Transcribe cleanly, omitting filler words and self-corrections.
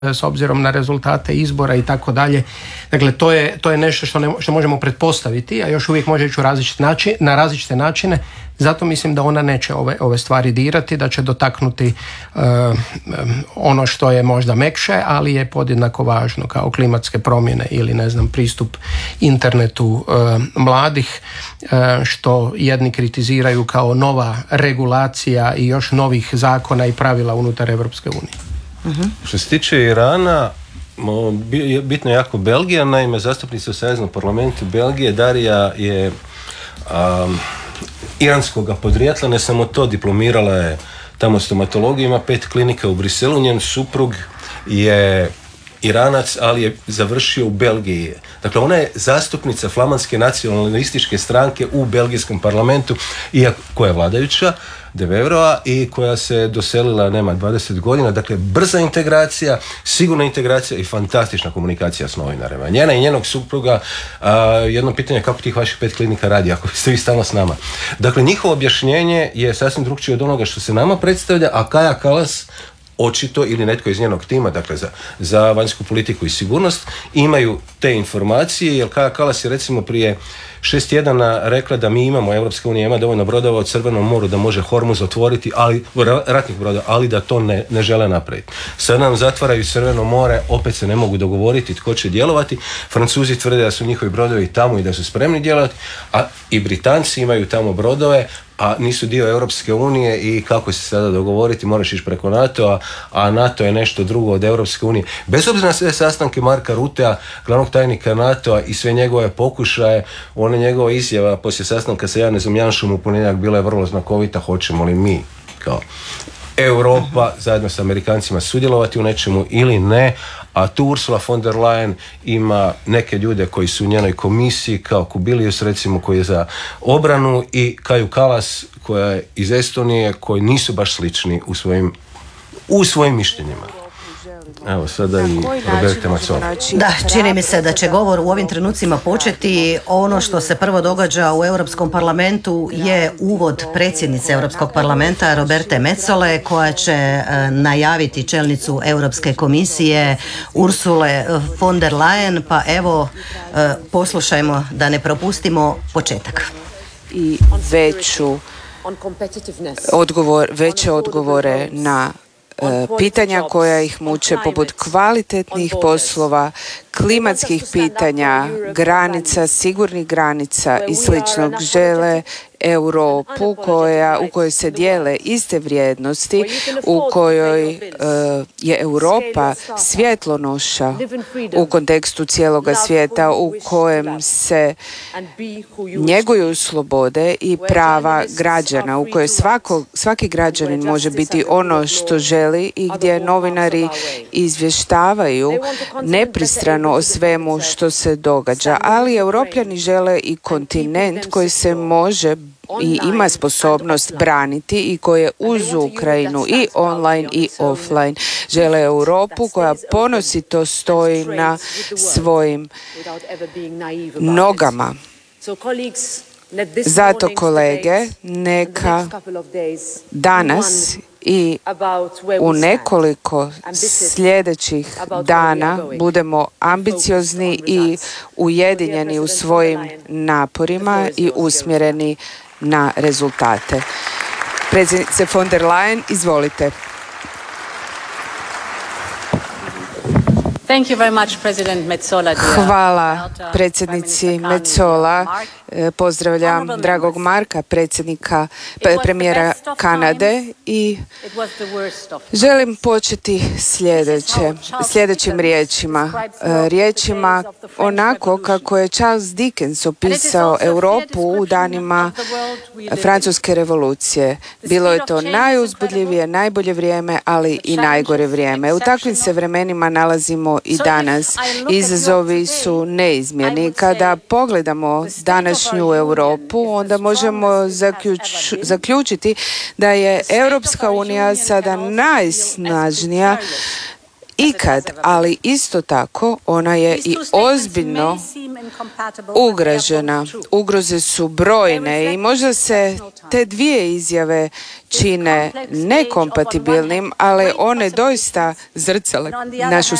s obzirom na rezultate izbora i tako dalje. Dakle, to je nešto što možemo pretpostaviti, a još uvijek može ići na različite načine. Zato mislim da ona neće ove stvari dirati, da će dotaknuti ono što je možda mekše, ali je podjednako važno, kao klimatske promjene ili pristup internetu mladih, što jedni kritiziraju kao nova regulacija i još novih zakona i pravila unutar Europske unije. Što se tiče Irana, bitno je jako Belgija. Naime, zastupnica u Saveznom parlamentu Belgije Darija je iranskoga podrijetla, ne samo to, diplomirala je tamo stomatologiju, ima 5 klinika u Briselu, njen suprug je Iranac, ali je završio u Belgiji. Dakle, ona je zastupnica flamanske nacionalističke stranke u belgijskom parlamentu, koja je vladajuća, De Vevroa, i koja se doselila, 20 godina. Dakle, brza integracija, sigurna integracija i fantastična komunikacija s novinarima. Njena i njenog supruga, jedno pitanje, kako tih vaših 5 klinika radi, ako ste vi stalno s nama. Dakle, njihovo objašnjenje je sasvim drukčije od onoga što se nama predstavlja, a Kaja Kallas očito, ili netko iz njenog tima, dakle za vanjsku politiku i sigurnost, imaju te informacije, jer Kaja Kallas je recimo prije 6 tjedana rekla da mi imamo, Europska unija ima dovoljno brodova u Crvenom moru da može Hormuz otvoriti, ratnih brodova, ali da to ne žele napraviti. Sad nam zatvaraju Crveno more, opet se ne mogu dogovoriti tko će djelovati. Francuzi tvrde da su njihovi brodovi tamo i da su spremni djelovati, a i Britanci imaju tamo brodove, a nisu dio Europske unije, i kako se sada dogovoriti, moraš ići preko NATO-a, a NATO je nešto drugo od Europske unije. Bez obzira na sve sastanke Marka Rutea, glavnog tajnika NATO-a, i sve njegove pokušaje, ona njegova izjava poslije sastanka sa Janezom Janšom u ponedjeljak bila je vrlo znakovita: hoćemo li mi kao Europa zajedno s Amerikancima sudjelovati u nečemu ili ne. A tu Ursula von der Leyen ima neke ljude koji su u njenoj komisiji, kao Kubilius recimo, koji je za obranu, i Kaju Kallas koja je iz Estonije, koji nisu baš slični u svojim mišljenjima. Evo sada i Roberta Metsola. Da, čini mi se da će govor u ovim trenucima početi. Ono što se prvo događa u Europskom parlamentu je uvod predsjednice Europskog parlamenta Roberte Metsole, koja će najaviti čelnicu Europske komisije Ursule von der Leyen. Pa evo, poslušajmo da ne propustimo početak. I veće odgovore na pitanja koja ih muče, poput kvalitetnih poslova, klimatskih pitanja, granica, sigurnih granica i sličnog. Žele Europu u kojoj se dijele iste vrijednosti, u kojoj je Europa svjetlonoša u kontekstu cijeloga svijeta, u kojem se njeguju slobode i prava građana, u kojoj svaki građanin može biti ono što želi i gdje novinari izvještavaju nepristrano o svemu što se događa. Ali Europljani žele i kontinent koji se može i ima sposobnost braniti i koje uz Ukrajinu i online i offline žele Europu koja ponosito stoji na svojim nogama. Zato, kolege, neka danas i u nekoliko sljedećih dana budemo ambiciozni i ujedinjeni u svojim naporima i usmjereni na rezultate. Predsjednice von der Leyen, izvolite. Hvala predsjednici Metsola. Pozdravljam dragog Marka, premijera Kanade, i želim početi sljedećim riječima onako kako je Charles Dickens opisao Europu u danima Francuske revolucije. Bilo je to najuzbudljivije, najbolje vrijeme, ali i najgore vrijeme. U takvim se vremenima nalazimo i danas. Izazovi su neizmjerni. Kada pogledamo današnju Europu, onda možemo zaključiti da je Europska unija sada najsnažnija ikad, ali isto tako ona je i ozbiljno ugrožena. Ugroze su brojne i možda se te dvije izjave čine nekompatibilnim, ali one doista zrcale našu